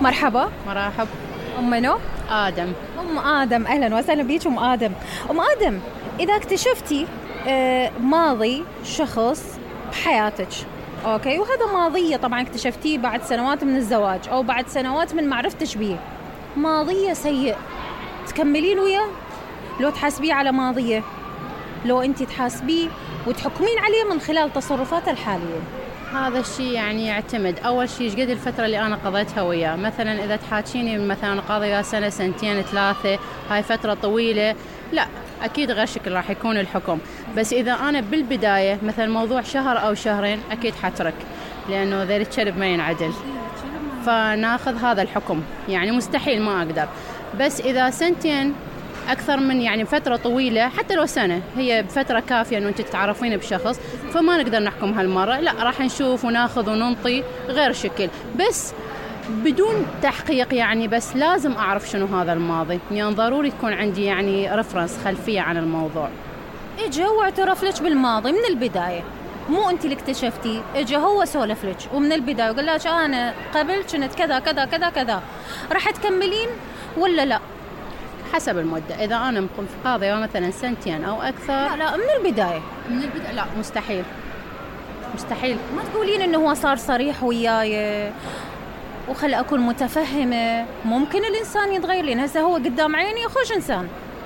مرحبا. مرحب. أم منو؟ آدم. أم آدم، أهلا وسهلا بيك أم آدم. أم آدم، إذا اكتشفتي ماضي شخص بحياتك، أوكي، وهذا ماضية طبعا اكتشفتيه بعد سنوات من الزواج أو بعد سنوات من معرفتش بيه، ماضية سيء، تكملين وياه لو تحاسبيه على ماضية، لو أنت تحاسبيه وتحكمين عليه من خلال تصرفاته الحالية؟ هذا الشيء يعني يعتمد أول شيء إيش قد الفترة اللي أنا قضيتها وياه. مثلا إذا تحاكيني مثلا قاضي سنة سنتين ثلاثة، هاي فترة طويلة، لا أكيد غير شكل راح يكون الحكم. بس إذا أنا بالبداية مثلا موضوع شهر أو شهرين أكيد حترك، لأنه ذي الكلب ما ينعدل، فناخذ هذا الحكم. يعني مستحيل ما أقدر. بس إذا سنتين أكثر من يعني فترة طويلة، حتى لو سنة هي بفترة كافية أنه أنت تتعرفين بشخص، فما نقدر نحكم هالمرة، لا راح نشوف وناخذ وننطي غير شكل، بس بدون تحقيق يعني. بس لازم أعرف شنو هذا الماضي، يعني ضروري يكون عندي يعني رفرنس، خلفية عن الموضوع. إجا هو اعترف لك بالماضي من البداية، مو أنت اللي اكتشفتي، إجا هو سولف لك ومن البداية وقال لك أنا قبل كنت كذا كذا كذا كذا، راح تكملين ولا لا؟ حسب المدة. إذا أنا في قاضية مثلا سنتين أو أكثر، لا من البداية. من البداية لا، مستحيل مستحيل. ما تقولين إنه هو صار صريح وياي وخل أكون متفهمة، ممكن الإنسان يتغير، لأن هسه هو قدام عيني أخوش إنسان.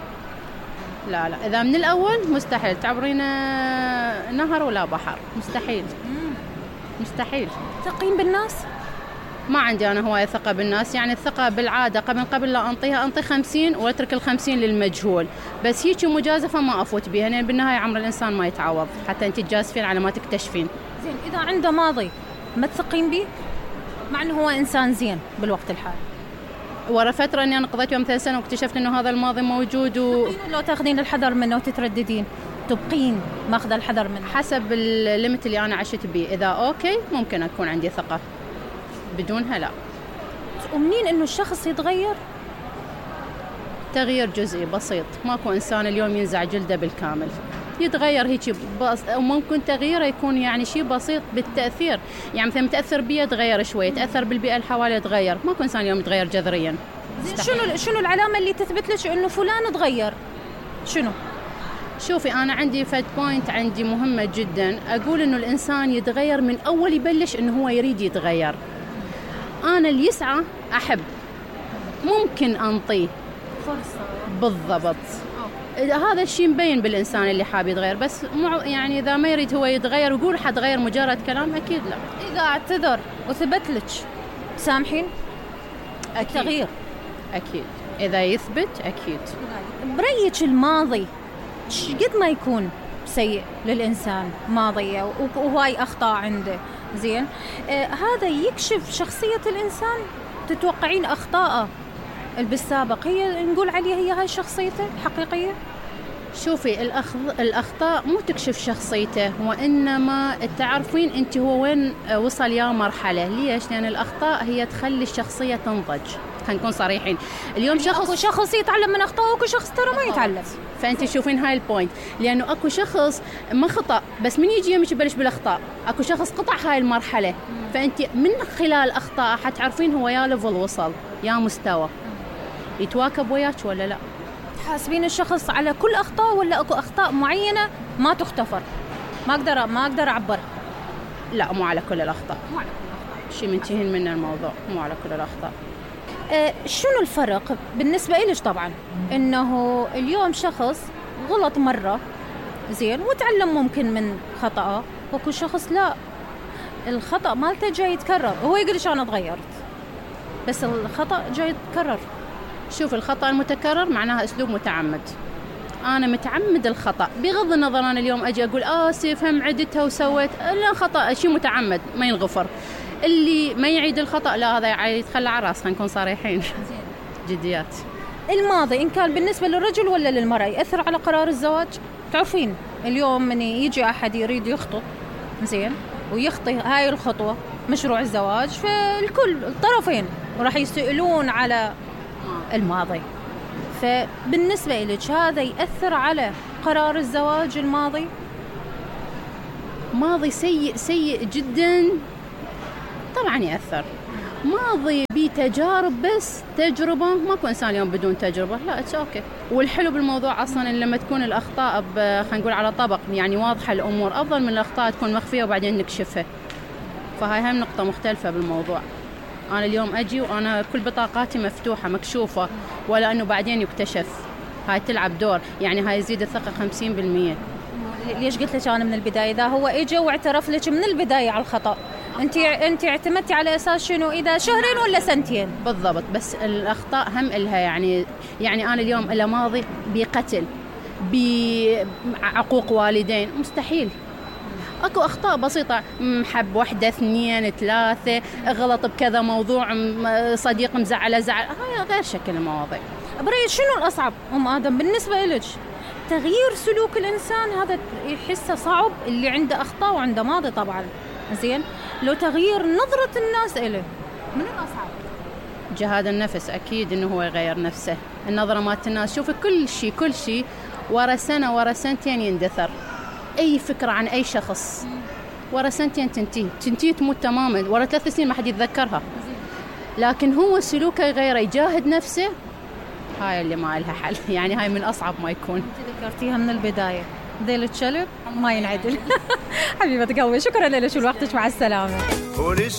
لا إذا من الأول مستحيل تعبرينا نهر ولا بحر، مستحيل. مستحيل. تقين بالناس؟ ما عندي أنا هواية ثقة بالناس، يعني الثقة بالعادة قبل لا أنطيها أنطي 50 وأترك 50 للمجهول، بس هيك مجازفة ما أفوت بها، لأن بالنهاية عمر الإنسان ما يتعوض حتى أنت تجازفين على ما تكتشفين. زين، إذا عنده ماضي ما تثقين به مع أنه هو إنسان زين بالوقت الحالي؟ ورا فترة أني أنا قضيت مثلا سنة واكتشفت أنه هذا الماضي موجود لو تاخذين الحذر منه وتترددين، تبقين ماخذ الحذر منه؟ حسب الليمت اللي أنا عشت به. إذا أوكي ممكن أكون عندي ثقة، بدونها لا. تؤمنين إنه الشخص يتغير؟ تغيير جزئي بسيط، ماكو إنسان اليوم ينزع جلده بالكامل، يتغير هيك وممكن تغييره يكون يعني شيء بسيط بالتأثير. يعني مثلا متأثر بيه يتغير شوي، تأثر بالبيئة اللي حواليه يتغير، ماكو إنسان اليوم يتغير جذريا. شنو العلامة اللي تثبت لك إنه فلان تغير؟ شنو؟ شوفي أنا عندي فد بوينت عندي مهمة جدا، أقول إنه الإنسان يتغير من أول يبلش إنه هو يريد يتغير. أنا اللي يسعى أحب، ممكن أنطيه فرصة. بالضبط. هذا الشيء مبين بالإنسان اللي حاب يتغير، بس يعني إذا ما يريد هو يتغير ويقول حتغير مجرد كلام، أكيد لا. إذا اعتذر وثبت لك سامحين؟ أكيد. التغيير أكيد إذا يثبت أكيد. برأيك الماضي قد ما يكون سيء للإنسان ماضيه وهاي أخطاء عنده، زين، هذا يكشف شخصية الإنسان؟ تتوقعين أخطاءه بالسابق هي نقول عليها هي هاي شخصيته الحقيقية؟ شوفي الأخطاء مو تكشف شخصيته، وإنما تعرفين أنت هو وين وصل يا مرحلة. ليش؟ لأن الأخطاء هي تخلي الشخصية تنضج. خلينا نكون صريحين، اليوم شخص يتعلم من أخطاءه وكو شخص ترى ما يتعلم. فأنت تشوفين هاي البوينت، لأنه أكو شخص ما خطأ بس من يجي يمشي يبلش بالأخطاء، أكو شخص قطع هاي المرحلة. فأنت من خلال أخطاء حتعرفين هو يا ليفل وصل يا مستوى، يتواكب وياك ولا لا. تحاسبين الشخص على كل أخطاء ولا أكو أخطاء معينة ما تختفر؟ ما أقدر أعبر. لا مو على كل الأخطاء، شيء منتهين من الموضوع، مو على كل الأخطاء. شنو الفرق بالنسبة إليش؟ طبعا إنه اليوم شخص غلط مرة، زين، وتعلم ممكن من خطأه، وكل شخص لا، الخطأ مالته جاي يتكرر، هو يقولش أنا تغيرت بس الخطأ جاي يتكرر. شوف الخطأ المتكرر معناها أسلوب متعمد، أنا متعمد الخطأ، بغض النظر أنا اليوم أجي أقول آسف هم عدتها وسويت، لا، خطأ شيء متعمد ما ينغفر. اللي ما يعيد الخطأ لا، هذا يتخلى على رأس، خلينا نكون صريحين. جديات. الماضي إن كان بالنسبة للرجل ولا للمرأة يأثر على قرار الزواج؟ تعرفين اليوم من يجي أحد يريد يخطب، زين، ويخطي هاي الخطوة مشروع الزواج، فالكل الطرفين وراح يسألون على الماضي. فبالنسبة لك هذا يأثر على قرار الزواج؟ الماضي ماضي سيء جدا طبعا يأثر، ماضي بتجارب، بس تجربة ماكو إنسان اليوم بدون تجربة، لا اتس اوكي. والحلو بالموضوع أصلا إن لما تكون الأخطاء خلينا نقول على طبق، يعني واضحة الأمور، أفضل من الأخطاء تكون مخفية وبعدين نكشفها. فهاي هم نقطة مختلفة بالموضوع. أنا اليوم أجي وأنا كل بطاقاتي مفتوحة مكشوفة، ولا أنه بعدين يكتشف. هاي تلعب دور، يعني هاي يزيد الثقة 50%. ليش قلت لك أنا من البداية إذا هو إجا واعترف لك من البداية على الخطأ، أنت اعتمدتي على أساس شنو؟ إذا شهرين ولا سنتين بالضبط. بس الأخطاء هم إلها يعني أنا اليوم إلى ماضي بقتل، بعقوق والدين، مستحيل. اكو اخطاء بسيطه، محب واحده 2 3 غلط بكذا موضوع، صديق مزعله زعل، هاي غير شكل المواضيع. بريد شنو الاصعب ام ادم بالنسبه لك؟ تغيير سلوك الانسان هذا يحسه صعب، اللي عنده اخطاء وعنده ماضي طبعا، زين لو تغيير نظره الناس له من الاصعب؟ جهاد النفس، اكيد انه هو يغير نفسه. النظره مالت الناس، شوفي كل شيء ورا سنه ورا سنتين يندثر. أي فكرة عن أي شخص ورا سنتين تنتهي تموت تماما، ورا 3 سنين ما حد يتذكرها. لكن هو سلوكه يغيره، يجاهد نفسه، هاي اللي ما لها حل. يعني هاي من أصعب ما يكون. أنت ذكرتيها من البداية، ذيل الشلب ما ينعدل. حبيبة قلبي، شكرا لك ولوقتك، مع السلامة.